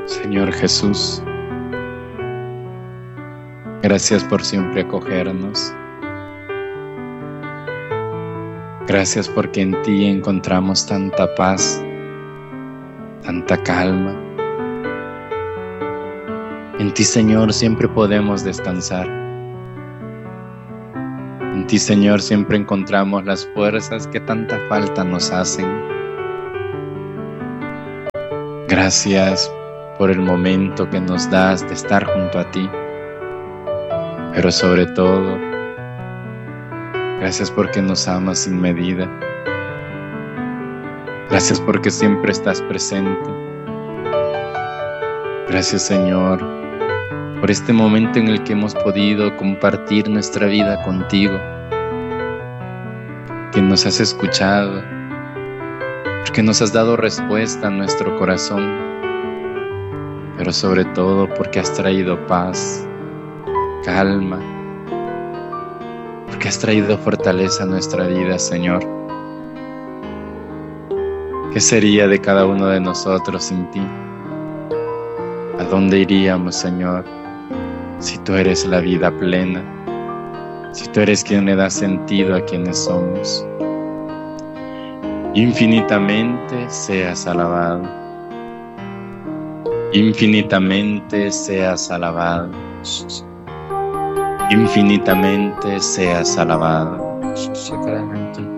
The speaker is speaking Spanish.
Señor Jesús, gracias por siempre acogernos. Gracias porque en ti encontramos tanta paz, tanta calma. En ti, Señor, siempre podemos descansar. En ti, Señor, siempre encontramos las fuerzas que tanta falta nos hacen. Gracias por el momento que nos das de estar junto a ti, pero sobre todo, gracias porque nos amas sin medida. Gracias porque siempre estás presente. Gracias, Señor, por este momento en el que hemos podido compartir nuestra vida contigo, que nos has escuchado, porque nos has dado respuesta a nuestro corazón, pero sobre todo porque has traído paz, calma, porque has traído fortaleza a nuestra vida, Señor. ¿Qué sería de cada uno de nosotros sin ti? ¿A dónde iríamos, Señor, si tú eres la vida plena? Si tú eres quien le da sentido a quienes somos. Infinitamente seas alabado. Infinitamente seas alabado. Infinitamente seas alabado.